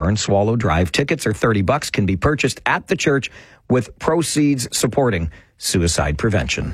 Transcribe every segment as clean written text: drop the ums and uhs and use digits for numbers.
in Swallow Drive. Tickets are $30, can be purchased at the church with proceeds supporting suicide prevention.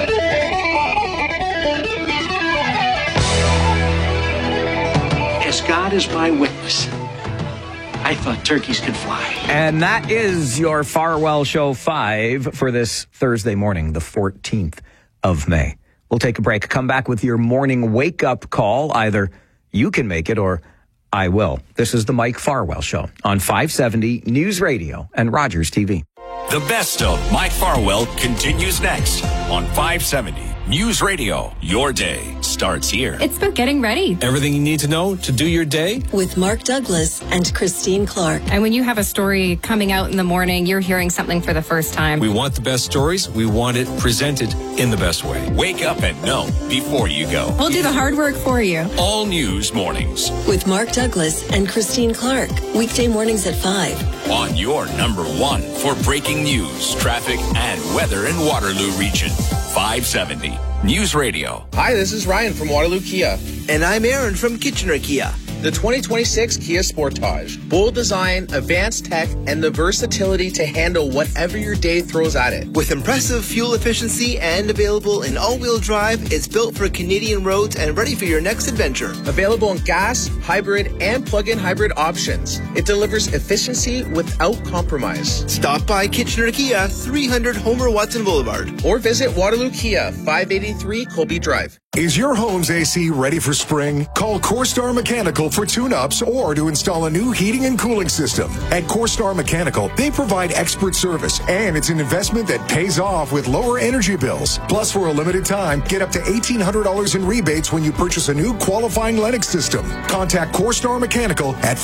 As God is my witness, I thought turkeys could fly. And that is your Farwell Show 5 for this Thursday morning, the 14th of May. We'll take a break, come back with your morning wake-up call. Either you can make it or I will. This is the Mike Farwell Show on 570 News Radio and Rogers TV. The best of Mike Farwell continues next on 570 News Radio. Your day starts here. It's about getting ready. Everything you need to know to do your day. With Mark Douglas and Christine Clark. And when you have a story coming out in the morning, you're hearing something for the first time. We want the best stories. We want it presented in the best way. Wake up and know before you go. We'll do the hard work for you. All news mornings. With Mark Douglas and Christine Clark. Weekday mornings at 5. On your number one for breaking news, traffic, and weather in Waterloo region. 570 News Radio. Hi, this is Ryan from Waterloo Kia. And I'm Aaron from Kitchener Kia. The 2026 Kia Sportage. Bold design, advanced tech, and the versatility to handle whatever your day throws at it. With impressive fuel efficiency and available in all-wheel drive, it's built for Canadian roads and ready for your next adventure. Available in gas, hybrid, and plug-in hybrid options. It delivers efficiency without compromise. Stop by Kitchener Kia, 300 Homer Watson Boulevard. Or visit Waterloo Kia, 583 Colby Drive. Is your home's AC ready for spring? Call CoreStar Mechanical for tune-ups or to install a new heating and cooling system. At CoreStar Mechanical, they provide expert service, and it's an investment that pays off with lower energy bills. Plus, for a limited time, get up to $1,800 in rebates when you purchase a new qualifying Lennox system. Contact CoreStar Mechanical at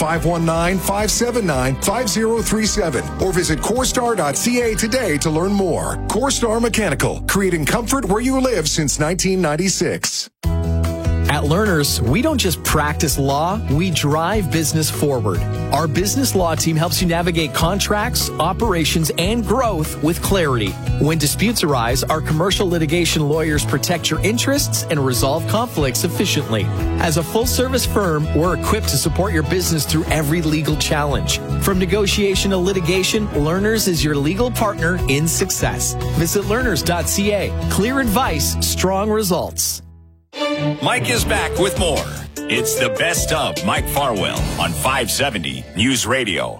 519-579-5037 or visit CoreStar.ca today to learn more. CoreStar Mechanical, creating comfort where you live since 1996. At Learners, we don't just practice law, we drive business forward. Our business law team helps you navigate contracts, operations, and growth with clarity. When disputes arise, our commercial litigation lawyers protect your interests and resolve conflicts efficiently. As a full-service firm, we're equipped to support your business through every legal challenge. From negotiation to litigation, Learners is your legal partner in success. Visit learners.ca. Clear advice, strong results. Mike is back with more. It's the best of Mike Farwell on 570 News Radio.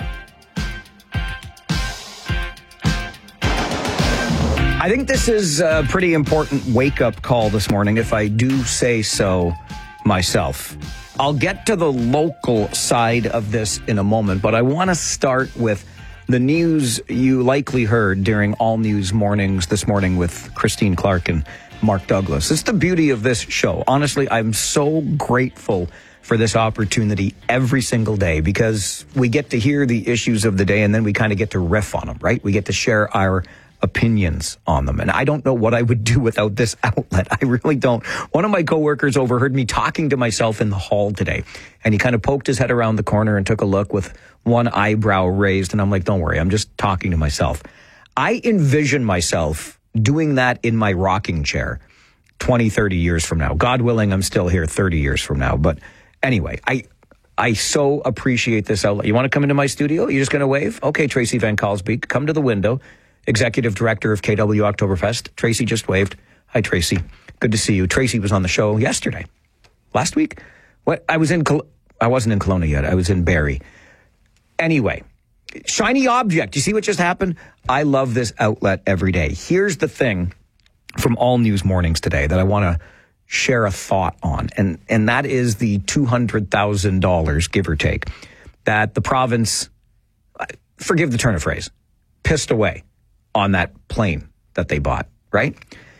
I think this is a pretty important wake-up call this morning, if I do say so myself. I'll get to the local side of this in a moment, but I want to start with the news you likely heard during All News Mornings this morning with Christine Clark and Mark Douglas. It's the beauty of this show. Honestly, I'm so grateful for this opportunity every single day because we get to hear the issues of the day and then we kind of get to riff on them, right? We get to share our opinions on them. And I don't know what I would do without this outlet. I really don't. One of my coworkers overheard me talking to myself in the hall today, and he kind of poked his head around the corner and took a look with one eyebrow raised. And I'm like, don't worry, I'm just talking to myself. I envision myself doing that in my rocking chair 20, 30 years from now. God willing, I'm still here 30 years from now. But anyway, I so appreciate this outlet. You want to come into my studio? You're just going to wave? Okay, Tracy Van Kalsbeek, come to the window. Executive Director of KW Oktoberfest. Tracy just waved. Hi, Tracy. Good to see you. Tracy was on the show yesterday. Last week? What? I wasn't in Kelowna yet. I was in Barrie. Anyway, shiny object. You see what just happened? I love this outlet every day. Here's the thing from All News Mornings today that I want to share a thought on, and that is the $200,000, give or take, that the province, forgive the turn of phrase, pissed away on that plane that they bought, right?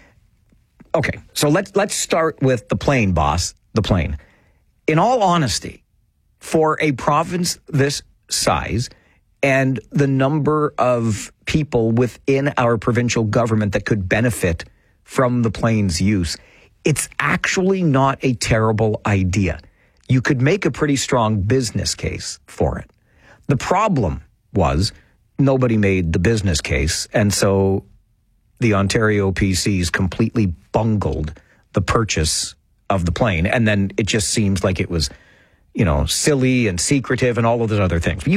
Okay, so let's start with the plane, boss, the plane. In all honesty, for a province this size and the number of people within our provincial government that could benefit from the plane's use, it's actually not a terrible idea. You could make a pretty strong business case for it. The problem was nobody made the business case, and so the Ontario PCs completely bungled the purchase of the plane, and then it just seems like it was, silly and secretive and all of those other things.